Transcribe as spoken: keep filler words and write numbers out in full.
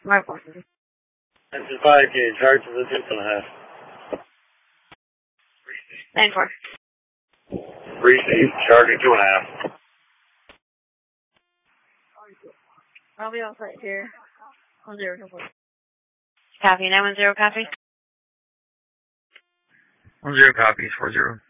My fault. Engine five gauge, hard to the two and a half. Nine four. Receive, charging two and a half. I'll be on site here. One zero two four. Copy. Nine one zero. Copy. One zero copies. Four zero.